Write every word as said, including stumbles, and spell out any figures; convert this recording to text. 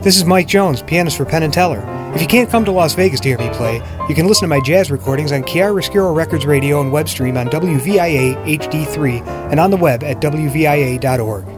This is Mike Jones, pianist for Penn and Teller. If you can't come to Las Vegas to hear me play, you can listen to my jazz recordings on Chiaroscuro Records Radio and web stream on W V I A H D three and on the web at W V I A dot org.